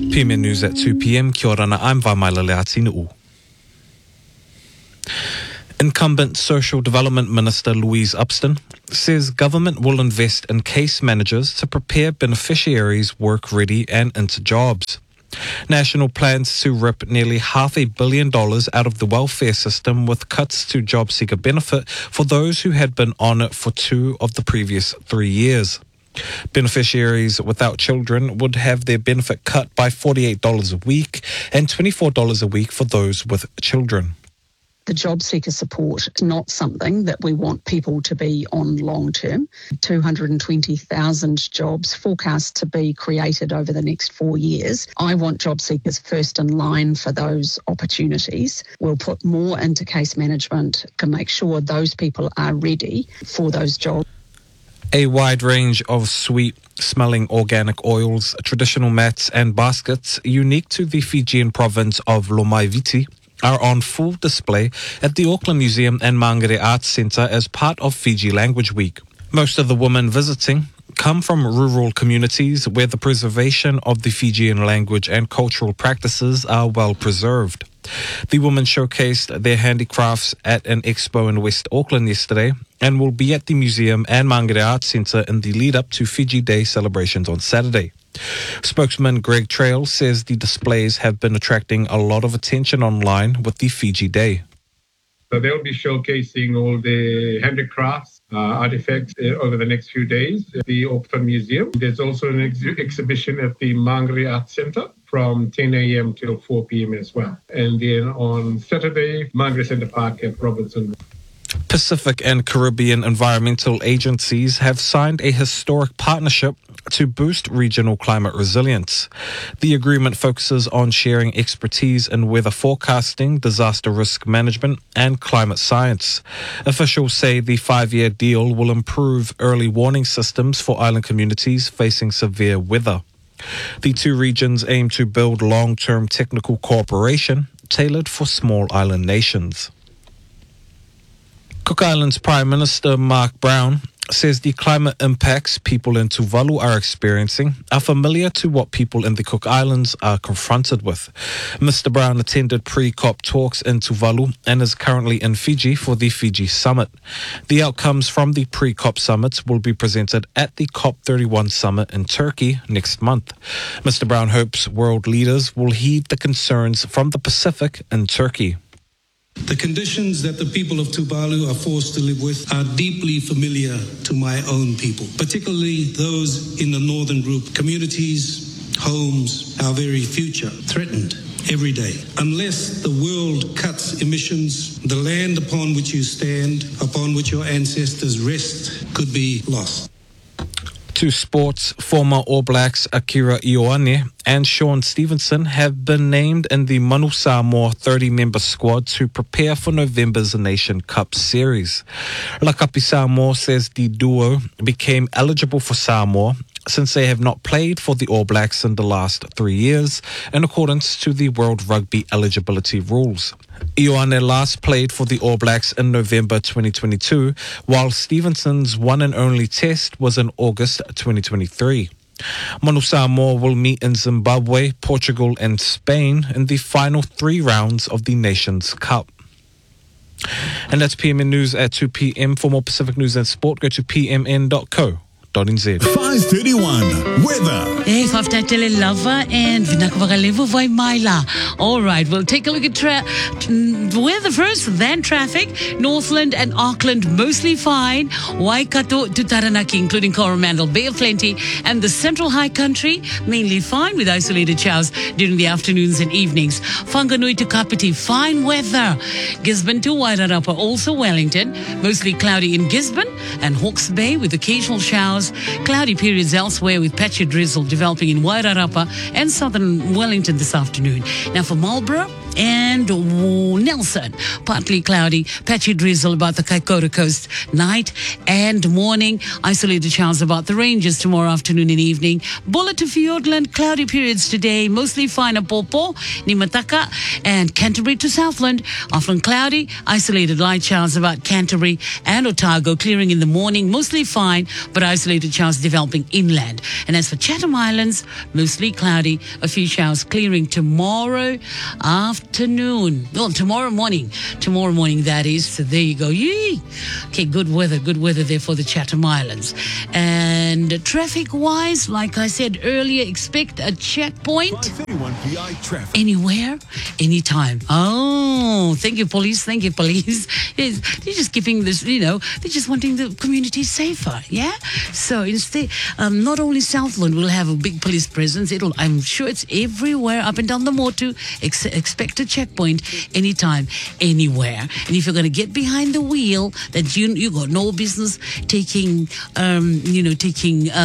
PMN News at 2 p.m. Kia ora, I'm Vamaila Leatinu'u. Incumbent Social Development Minister Louise Upston says government will invest in case managers to prepare beneficiaries work ready and into jobs. National plans to rip nearly $500 million out of the welfare system with cuts to job seeker benefit for those who had been on it for 2 of the previous 3 years. Beneficiaries without children would have their benefit cut by $48 a week and $24 a week for those with children. The job seeker support is not something that we want people to be on long term. 220,000 jobs forecast to be created over the next 4 years. I want job seekers first in line for those opportunities. We'll put more into case management to make sure those people are ready for those jobs. A wide range of sweet-smelling organic oils, traditional mats and baskets unique to the Fijian province of Lomaiviti are on full display at the Auckland Museum and Mangere Arts Centre as part of Fiji Language Week. Most of the women visiting come from rural communities where the preservation of the Fijian language and cultural practices are well preserved. The women showcased their handicrafts at an expo in West Auckland yesterday and will be at the museum and Mangere Arts Centre in the lead-up to Fiji Day celebrations on Saturday. Spokesman Greg Trail says the displays have been attracting a lot of attention online with the Fiji Day. So they'll be showcasing all the handicrafts, artifacts over the next few days at the Auckland Museum. There's also an exhibition at the Mangere Arts Centre from 10 a.m. till 4 p.m. as well. And then on Saturday, Mangere Centre Park at Robinson. Pacific and Caribbean environmental agencies have signed a historic partnership to boost regional climate resilience. The agreement focuses on sharing expertise in weather forecasting, disaster risk management, and climate science. Officials say the 5-year deal will improve early warning systems for island communities facing severe weather. The 2 regions aim to build long-term technical cooperation tailored for small island nations. Cook Islands Prime Minister Mark Brown says the climate impacts people in Tuvalu are experiencing are familiar to what people in the Cook Islands are confronted with. Mr. Brown attended pre-COP talks in Tuvalu and is currently in Fiji for the Fiji Summit. The outcomes from the pre-COP summits will be presented at the COP31 summit in Turkey next month. Mr. Brown hopes world leaders will heed the concerns from the Pacific and Turkey. The conditions that the people of Tuvalu are forced to live with are deeply familiar to my own people, particularly those in the northern group. Communities, homes, our very future threatened every day. Unless the world cuts emissions, the land upon which you stand, upon which your ancestors rest, could be lost. To sports, former All Blacks Akira Ioane and Sean Stevenson have been named in the Manu Samoa 30-member squad to prepare for November's Nation Cup series. Lakapi Samoa says the duo became eligible for Samoa since they have not played for the All Blacks in the last 3 years, in accordance to the World Rugby eligibility rules. Ioane last played for the All Blacks in November 2022, while Stevenson's one and only test was in August 2023. Manu Samoa will meet in Zimbabwe, Portugal and Spain in the final 3 rounds of the Nations Cup. And that's PMN News at 2 p.m. For more Pacific news and sport, go to pmn.co.nz. 5:31 weather. Hey, Faftatele Lava and Vinakavagalevo Vaimaila. All right, we'll take a look at weather first, then traffic. Northland and Auckland mostly fine. Waikato to Taranaki, including Coromandel, Bay of Plenty, and the Central High Country mainly fine with isolated showers during the afternoons and evenings. Whanganui to Kapiti, fine weather. Gisborne to Wairarapa, also Wellington, mostly cloudy in Gisborne and Hawke's Bay with occasional showers. Cloudy periods elsewhere with patchy drizzle developing in Wairarapa and southern Wellington this afternoon. Now for Marlborough, and Nelson, partly cloudy, patchy drizzle about the Kaikoura coast night and morning. Isolated showers about the ranges tomorrow afternoon and evening. Bulla to Fiordland, cloudy periods today, mostly fine at Popo, Nimataka, and Canterbury to Southland. Often cloudy, isolated light showers about Canterbury and Otago, clearing in the morning, mostly fine, but isolated showers developing inland. And as for Chatham Islands, mostly cloudy, a few showers clearing tomorrow afternoon. Well, tomorrow morning, that is. So there you go. Yee! Okay, good weather there for the Chatham Islands. And traffic-wise, like I said earlier, expect a checkpoint anywhere, anytime. Oh, thank you, police. Yes, they're just giving this, they're just wanting the community safer, yeah? So instead, not only Southland will have a big police presence, I'm sure it's everywhere up and down the Motu. Expect a checkpoint anytime, anywhere. And if you're going to get behind the wheel, that you got no business taking